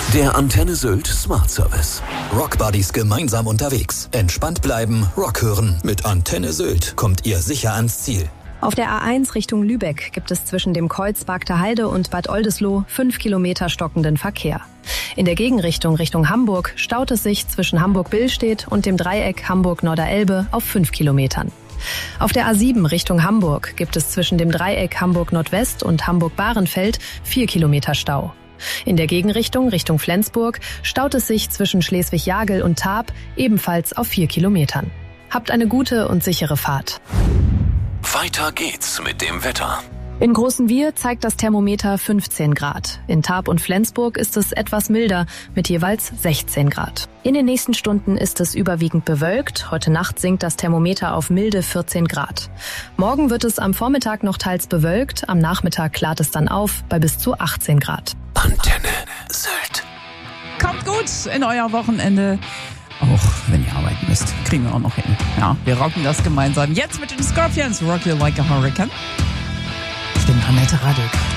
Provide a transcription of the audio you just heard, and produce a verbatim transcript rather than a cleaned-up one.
Der Antenne Sylt Smart Service. Rockbuddies gemeinsam unterwegs. Entspannt bleiben, Rock hören. Mit Antenne Sylt kommt ihr sicher ans Ziel. Auf der A eins Richtung Lübeck gibt es zwischen dem Kreuz Bagter Heide und Bad Oldesloe fünf Kilometer stockenden Verkehr. In der Gegenrichtung Richtung Hamburg staut es sich zwischen Hamburg-Billstedt und dem Dreieck Hamburg-Norderelbe auf fünf Kilometern. Auf der A sieben Richtung Hamburg gibt es zwischen dem Dreieck Hamburg-Nordwest und Hamburg-Bahrenfeld vier Kilometer Stau. In der Gegenrichtung Richtung Flensburg staut es sich zwischen Schleswig-Jagel und Taab ebenfalls auf vier Kilometern. Habt eine gute und sichere Fahrt. Weiter geht's mit dem Wetter. In Großenwihr zeigt das Thermometer fünfzehn Grad. In Taab und Flensburg ist es etwas milder mit jeweils sechzehn Grad. In den nächsten Stunden ist es überwiegend bewölkt. Heute Nacht sinkt das Thermometer auf milde vierzehn Grad. Morgen wird es am Vormittag noch teils bewölkt. Am Nachmittag klart es dann auf bei bis zu achtzehn Grad. Antenne Sylt. Kommt gut in euer Wochenende. Auch wenn ihr arbeiten müsst, kriegen wir auch noch hin. Ja, wir rocken das gemeinsam. Jetzt mit den Scorpions. Rock You Like a Hurricane. Ich bin Annette Radek.